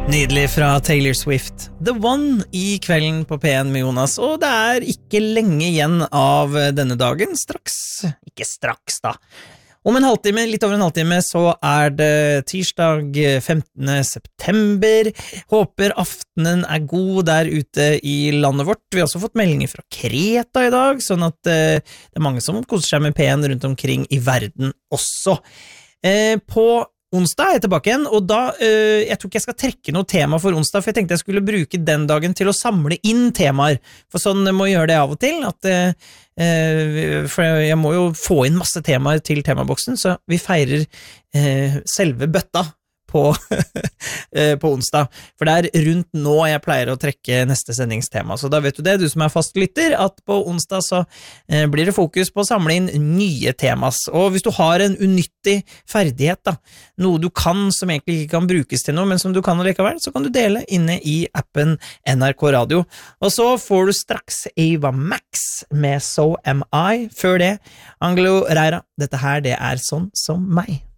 Nydelig fra Taylor Swift. The One I kvelden på P1 med Jonas, og det ikke lenge igjen av denne dagen. Ikke straks da. Om en halvtime, litt over en halvtime, så det tirsdag 15. september. Håper aftenen god der ute I landet vårt. Vi har også fått meldinger fra Kreta I dag, sånn at det mange som koser seg med P1 rundt omkring I verden også. På onsdag jeg tilbake igjen, og da, jeg tror ikke jeg skal trekke noe tema for onsdag, for jeg tenkte jeg skulle bruke den dagen til å samle inn temaer, for sånn må jeg gjøre det av og til, for jeg må jo få inn masse temaer til temaboksen, så vi feirer selve bøtta på onsdag, for det rundt nå jeg pleier å trekke neste sendingstema, så da vet du det, du som fast lytter, at på onsdag så blir det fokus på å samle inn nye temas, og hvis du har en unyttig ferdighet da, noe du kan som egentlig ikke kan brukes til noe, men som du kan likevel, så kan du dele inne I appen NRK Radio, og så får du straks Ava Max med So Am I, før det, Angelo Reira, dette her det sånn som meg.